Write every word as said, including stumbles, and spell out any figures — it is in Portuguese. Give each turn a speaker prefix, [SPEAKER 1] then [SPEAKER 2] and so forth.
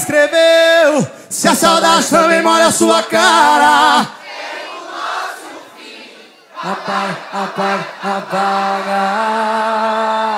[SPEAKER 1] escreveu. Se a saudade também molha a sua cara, apaga, apaga, apaga.